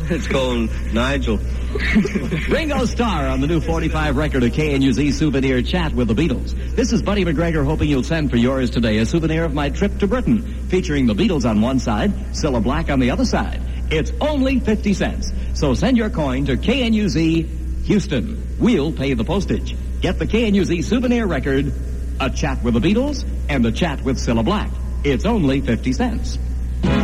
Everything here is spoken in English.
It's called Nigel. Ringo Starr on the new 45 record of KNUZ Souvenir Chat with the Beatles. This is Buddy McGregor hoping you'll send for yours today a souvenir of my trip to Britain, featuring the Beatles on one side, Cilla Black on the other side. It's only 50 cents. So send your coin to KNUZ Houston. We'll pay the postage. Get the KNUZ Souvenir record, a chat with the Beatles, and a chat with Cilla Black. It's only 50 cents.